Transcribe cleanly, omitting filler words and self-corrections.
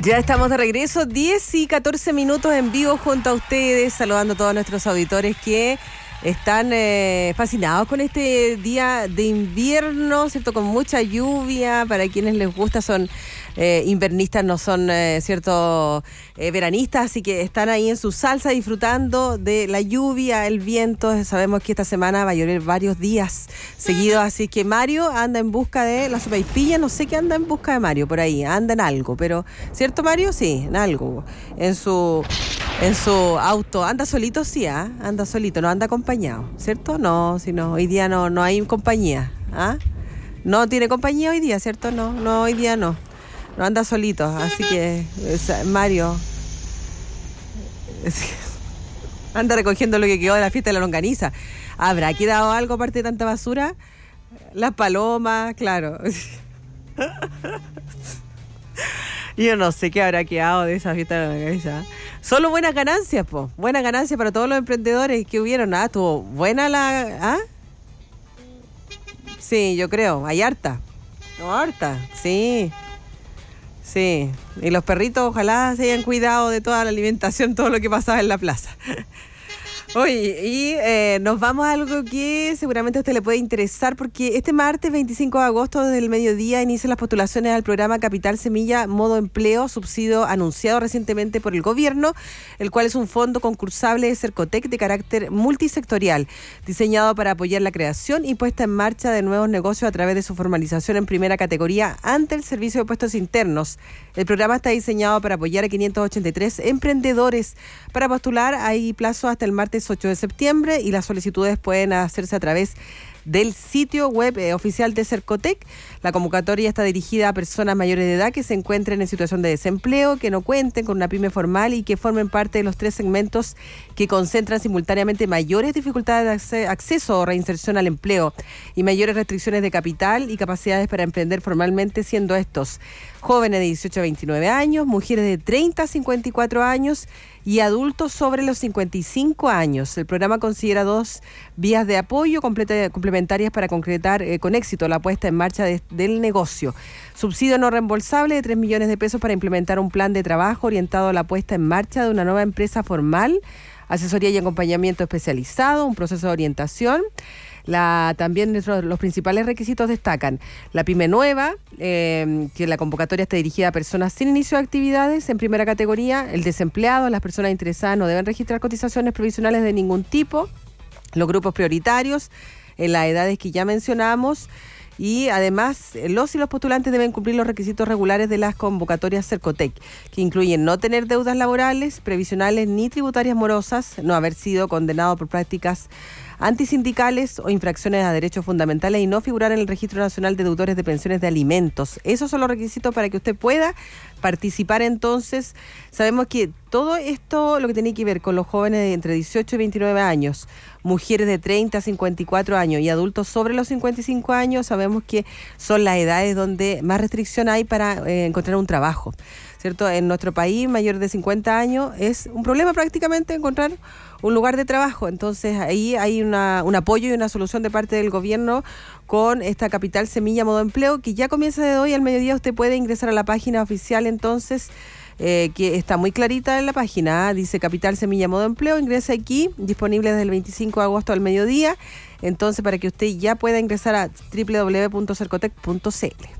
Ya estamos de regreso, 10 y 14 minutos en vivo junto a ustedes, saludando a todos nuestros auditores que están fascinados con este día de invierno, ¿cierto? Con mucha lluvia, para quienes les gusta, son invernistas, no son, ¿cierto? Veranistas, así que están ahí en su salsa disfrutando de la lluvia, el viento. Sabemos que esta semana va a llover varios días seguidos, así que Mario anda en busca de la sopaipilla, no sé qué anda en busca de Mario, por ahí, anda en algo, pero, ¿cierto Mario? Sí, en algo, en su auto. ¿Anda solito? Sí, anda solito, no anda acompañado, ¿cierto? No, si no, hoy día no hay compañía, ¿ah? No tiene compañía hoy día, ¿cierto? No, hoy día no anda solito, así que Mario anda recogiendo lo que quedó de la fiesta de la longaniza. ¿Habrá quedado algo aparte de tanta basura? Las palomas, claro. Yo no sé qué habrá quedado de esa fiesta de la longaniza. Solo buenas ganancias, po. Buenas ganancias para todos los emprendedores que hubieron. Estuvo buena la... Sí, yo creo. Hay harta. No, harta. Sí. Sí. Y los perritos ojalá se hayan cuidado de toda la alimentación, todo lo que pasaba en la plaza. Oye, y nos vamos a algo que seguramente a usted le puede interesar, porque este martes 25 de agosto desde el mediodía inician las postulaciones al programa Capital Semilla Modo Empleo, subsidio anunciado recientemente por el gobierno, el cual es un fondo concursable de Cercotec de carácter multisectorial, diseñado para apoyar la creación y puesta en marcha de nuevos negocios a través de su formalización en primera categoría ante el Servicio de Puestos Internos. El programa está diseñado para apoyar a 583 emprendedores. Para postular hay plazo hasta el martes 8 de septiembre y las solicitudes pueden hacerse a través del sitio web oficial de Cercotec. La convocatoria está dirigida a personas mayores de edad que se encuentren en situación de desempleo, que no cuenten con una pyme formal y que formen parte de los 3 segmentos que concentran simultáneamente mayores dificultades de acceso o reinserción al empleo y mayores restricciones de capital y capacidades para emprender formalmente, siendo estos jóvenes de 18 a 29 años, mujeres de 30 a 54 años y adultos sobre los 55 años. El programa considera 2 vías de apoyo complementarias para concretar con éxito la puesta en marcha del negocio. Subsidio no reembolsable de 3 millones de pesos para implementar un plan de trabajo orientado a la puesta en marcha de una nueva empresa formal, asesoría y acompañamiento especializado, un proceso de orientación. También los principales requisitos destacan la pyme nueva, que la convocatoria está dirigida a personas sin inicio de actividades en primera categoría, el desempleado, las personas interesadas no deben registrar cotizaciones provisionales de ningún tipo, los grupos prioritarios en las edades que ya mencionamos, y además los y los postulantes deben cumplir los requisitos regulares de las convocatorias Cercotec, que incluyen no tener deudas laborales, previsionales ni tributarias morosas, no haber sido condenado por prácticas antisindicales o infracciones a derechos fundamentales y no figurar en el Registro Nacional de Deudores de Pensiones de Alimentos. Esos son los requisitos para que usted pueda participar. Entonces, sabemos que todo esto, lo que tiene que ver con los jóvenes de entre 18 y 29 años, mujeres de 30 a 54 años y adultos sobre los 55 años, sabemos que son las edades donde más restricción hay para encontrar un trabajo, ¿cierto? En nuestro país, mayor de 50 años, es un problema prácticamente encontrar un lugar de trabajo. Entonces ahí hay un apoyo y una solución de parte del gobierno con esta Capital Semilla Modo Empleo, que ya comienza de hoy al mediodía. Usted puede ingresar a la página oficial entonces, que está muy clarita en la página, dice Capital Semilla Modo Empleo, ingresa aquí, disponible desde el 25 de agosto al mediodía, entonces para que usted ya pueda ingresar a www.cercotec.cl.